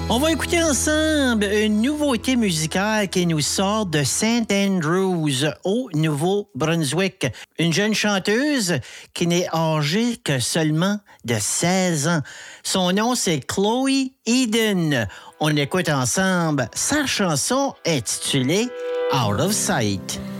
On va écouter ensemble une nouveauté musicale qui nous sort de St. Andrews au Nouveau-Brunswick. Une jeune chanteuse qui n'est âgée que seulement de 16 ans. Son nom, c'est Chloe Eden. On écoute ensemble sa chanson intitulée Out of Sight.